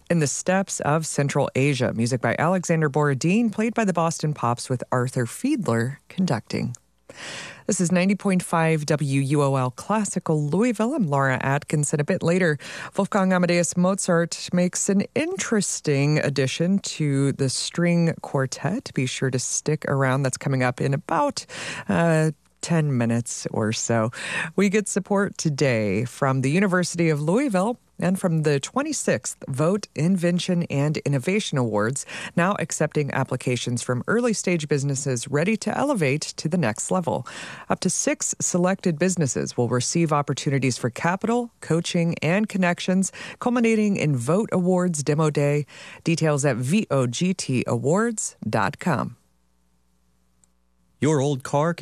In the Steppes of Central Asia, music by Alexander Borodin, played by the Boston Pops with Arthur Fiedler conducting. This is 90.5 WUOL Classical Louisville. I'm Laura Atkinson. A bit later, Wolfgang Amadeus Mozart makes an interesting addition to the string quartet. Be sure to stick around. That's coming up in about 10 minutes or so. We get support today from the University of Louisville and from the 26th Vote, Invention, and Innovation Awards, now accepting applications from early-stage businesses ready to elevate to the next level. Up to 6 selected businesses will receive opportunities for capital, coaching, and connections, culminating in Vote Awards Demo Day. Details at vogtawards.com. Your old car